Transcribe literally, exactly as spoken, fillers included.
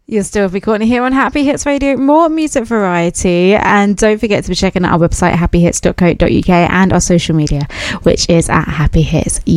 You'll still be Courtney here on Happy Hits Radio, more music variety. And don't forget to be checking out our website, happy hits dot co dot uk, and our social media, which is at Happy Hits